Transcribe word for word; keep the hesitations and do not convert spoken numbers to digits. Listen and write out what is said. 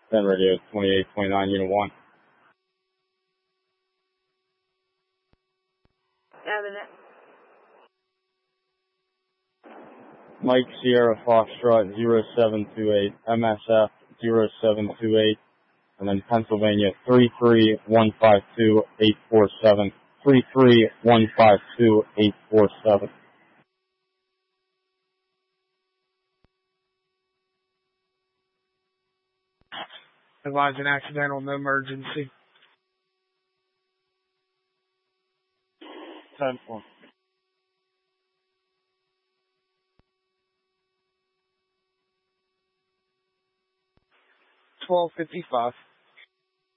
Then radio twenty-eight twenty-nine, unit one. Avenue. Mike Sierra Foxtrot zero seven two eight, M S F zero seven two eight, and then Pennsylvania three three one five two eight four seven, three three one five two eight four seven. Advise an accidental, no emergency. ten four. twelve fifty-five.